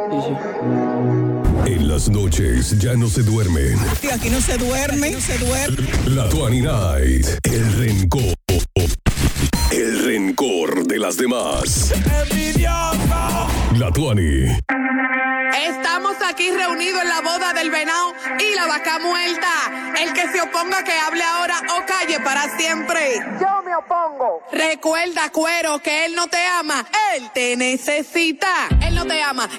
En las noches ya no se duermen. Aquí no se duerme, no se duerme. La 20 Night, el rencor. El rencor de las demás. La 20. Estamos aquí reunidos en la boda del venado y la vaca muerta. El que se oponga que hable ahora o calle para siempre. Yo me opongo. Recuerda, cuero, que él no te ama, él te necesita. Él no te ama,